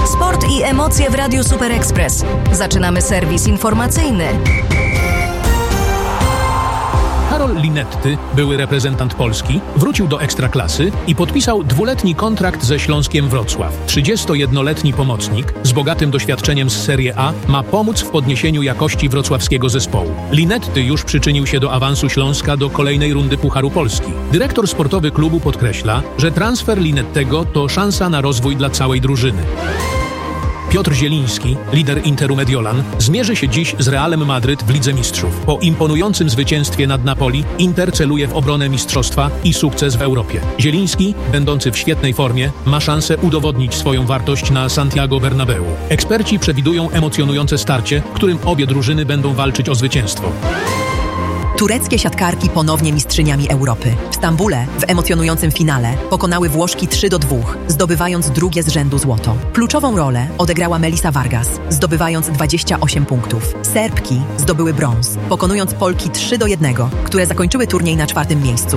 Sport i emocje w Radiu Super Express. Zaczynamy serwis informacyjny. Karol Linetty, były reprezentant Polski, wrócił do Ekstraklasy i podpisał 2-letni kontrakt ze Śląskiem Wrocław. 31-letni pomocnik z bogatym doświadczeniem z Serie A ma pomóc w podniesieniu jakości wrocławskiego zespołu. Linetty już przyczynił się do awansu Śląska do kolejnej rundy Pucharu Polski. Dyrektor sportowy klubu podkreśla, że transfer Linettego to szansa na rozwój dla całej drużyny. Piotr Zieliński, lider Interu Mediolan, zmierzy się dziś z Realem Madryt w Lidze Mistrzów. Po imponującym zwycięstwie nad Napoli Inter celuje w obronę mistrzostwa i sukces w Europie. Zieliński, będący w świetnej formie, ma szansę udowodnić swoją wartość na Santiago Bernabeu. Eksperci przewidują emocjonujące starcie, w którym obie drużyny będą walczyć o zwycięstwo. Tureckie siatkarki ponownie mistrzyniami Europy. W Stambule w emocjonującym finale pokonały Włoszki 3-2, zdobywając drugie z rzędu złoto. Kluczową rolę odegrała Melissa Vargas, zdobywając 28 punktów. Serbki zdobyły brąz, pokonując Polki 3-1, które zakończyły turniej na 4. miejscu.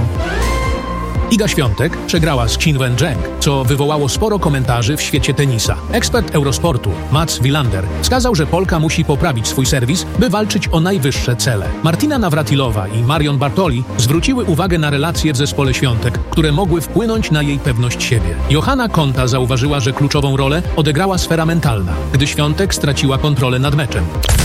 Iga Świątek przegrała z Qinwen Zheng, co wywołało sporo komentarzy w świecie tenisa. Ekspert Eurosportu Mats Wilander wskazał, że Polka musi poprawić swój serwis, by walczyć o najwyższe cele. Martina Nawratilowa i Marion Bartoli zwróciły uwagę na relacje w zespole Świątek, które mogły wpłynąć na jej pewność siebie. Johanna Konta zauważyła, że kluczową rolę odegrała sfera mentalna, gdy Świątek straciła kontrolę nad meczem.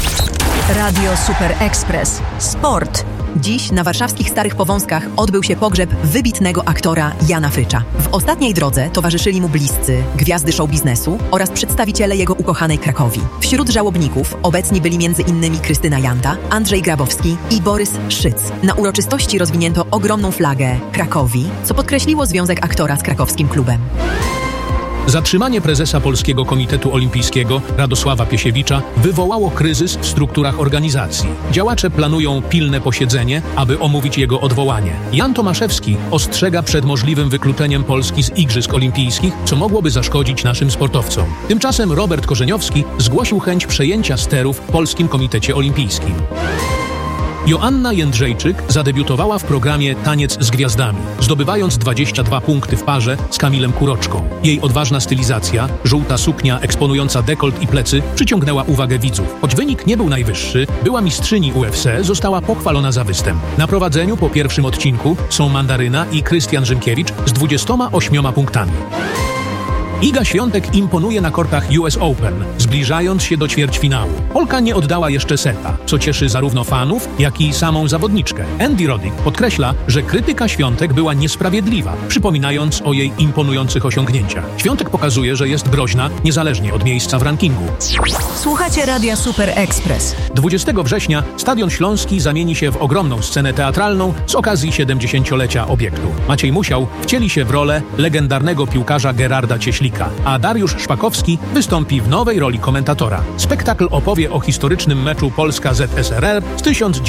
Radio Super Express. Sport. Dziś na warszawskich Starych Powązkach odbył się pogrzeb wybitnego aktora Jana Frycza. W ostatniej drodze towarzyszyli mu bliscy, gwiazdy show biznesu oraz przedstawiciele jego ukochanej Krakowi. Wśród żałobników obecni byli m.in. Krystyna Janda, Andrzej Grabowski i Borys Szyc. Na uroczystości rozwinięto ogromną flagę Krakowi, co podkreśliło związek aktora z krakowskim klubem. Zatrzymanie prezesa Polskiego Komitetu Olimpijskiego Radosława Piesiewicza wywołało kryzys w strukturach organizacji. Działacze planują pilne posiedzenie, aby omówić jego odwołanie. Jan Tomaszewski ostrzega przed możliwym wykluczeniem Polski z Igrzysk Olimpijskich, co mogłoby zaszkodzić naszym sportowcom. Tymczasem Robert Korzeniowski zgłosił chęć przejęcia sterów w Polskim Komitecie Olimpijskim. Joanna Jędrzejczyk zadebiutowała w programie Taniec z Gwiazdami, zdobywając 22 punkty w parze z Kamilem Kuroczką. Jej odważna stylizacja, żółta suknia eksponująca dekolt i plecy przyciągnęła uwagę widzów. Choć wynik nie był najwyższy, była mistrzyni UFC, została pochwalona za występ. Na prowadzeniu po pierwszym odcinku są Mandaryna i Krystian Rzymkiewicz z 28 punktami. Iga Świątek imponuje na kortach US Open, zbliżając się do ćwierćfinału. Polka nie oddała jeszcze seta, co cieszy zarówno fanów, jak i samą zawodniczkę. Andy Roddick podkreśla, że krytyka Świątek była niesprawiedliwa, przypominając o jej imponujących osiągnięciach. Świątek pokazuje, że jest groźna, niezależnie od miejsca w rankingu. Słuchacie Radia Super Express. 20 września Stadion Śląski zamieni się w ogromną scenę teatralną z okazji 70-lecia obiektu. Maciej Musiał wcieli się w rolę legendarnego piłkarza Gerarda Cieślika, a Dariusz Szpakowski wystąpi w nowej roli komentatora. Spektakl opowie o historycznym meczu Polska-ZSRR z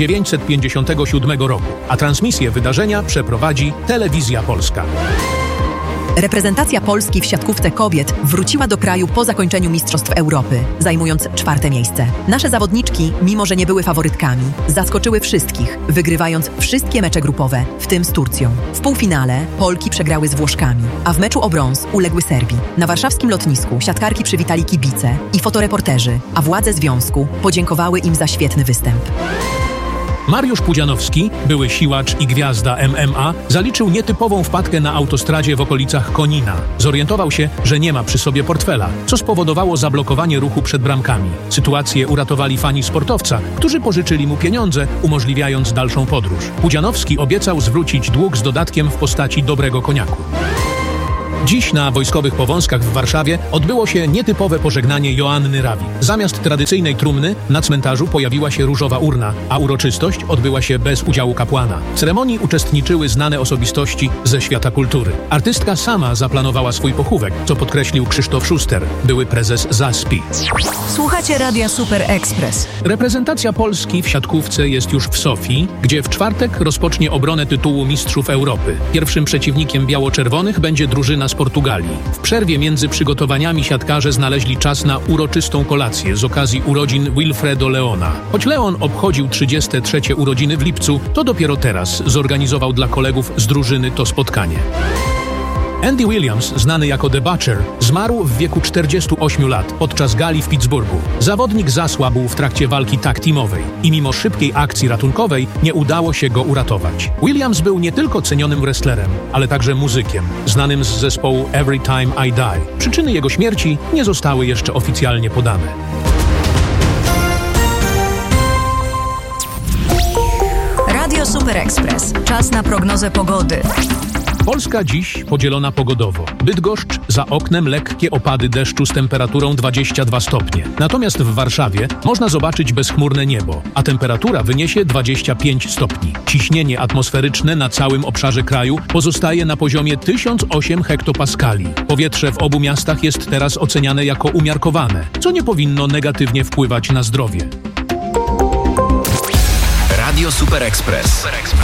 1957 roku, a transmisję wydarzenia przeprowadzi Telewizja Polska. Reprezentacja Polski w siatkówce kobiet wróciła do kraju po zakończeniu Mistrzostw Europy, zajmując 4. miejsce. Nasze zawodniczki, mimo że nie były faworytkami, zaskoczyły wszystkich, wygrywając wszystkie mecze grupowe, w tym z Turcją. W półfinale Polki przegrały z Włoszkami, a w meczu o brąz uległy Serbii. Na warszawskim lotnisku siatkarki przywitali kibice i fotoreporterzy, a władze związku podziękowały im za świetny występ. Mariusz Pudzianowski, były siłacz i gwiazda MMA, zaliczył nietypową wpadkę na autostradzie w okolicach Konina. Zorientował się, że nie ma przy sobie portfela, co spowodowało zablokowanie ruchu przed bramkami. Sytuację uratowali fani sportowca, którzy pożyczyli mu pieniądze, umożliwiając dalszą podróż. Pudzianowski obiecał zwrócić dług z dodatkiem w postaci dobrego koniaku. Dziś na Wojskowych Powązkach w Warszawie odbyło się nietypowe pożegnanie Joanny Rawi. Zamiast tradycyjnej trumny na cmentarzu pojawiła się różowa urna, a uroczystość odbyła się bez udziału kapłana. W ceremonii uczestniczyły znane osobistości ze świata kultury. Artystka sama zaplanowała swój pochówek, co podkreślił Krzysztof Szuster, były prezes ZASPI. Słuchacie Radia Super Express. Reprezentacja Polski w siatkówce jest już w Sofii, gdzie w czwartek rozpocznie obronę tytułu Mistrzów Europy. Pierwszym przeciwnikiem biało-czerwonych będzie drużyna z Portugalii. W przerwie między przygotowaniami siatkarze znaleźli czas na uroczystą kolację z okazji urodzin Wilfredo Leona. Choć Leon obchodził 33. urodziny w lipcu, to dopiero teraz zorganizował dla kolegów z drużyny to spotkanie. Andy Williams, znany jako The Butcher, zmarł w wieku 48 lat podczas gali w Pittsburghu. Zawodnik zasłabł w trakcie walki tag teamowej i mimo szybkiej akcji ratunkowej nie udało się go uratować. Williams był nie tylko cenionym wrestlerem, ale także muzykiem, znanym z zespołu Every Time I Die. Przyczyny jego śmierci nie zostały jeszcze oficjalnie podane. Radio Super Express. Czas na prognozę pogody. Polska dziś podzielona pogodowo. Bydgoszcz, za oknem lekkie opady deszczu z temperaturą 22 stopnie. Natomiast w Warszawie można zobaczyć bezchmurne niebo, a temperatura wyniesie 25 stopni. Ciśnienie atmosferyczne na całym obszarze kraju pozostaje na poziomie 1008 hektopaskali. Powietrze w obu miastach jest teraz oceniane jako umiarkowane, co nie powinno negatywnie wpływać na zdrowie. Radio Super Express.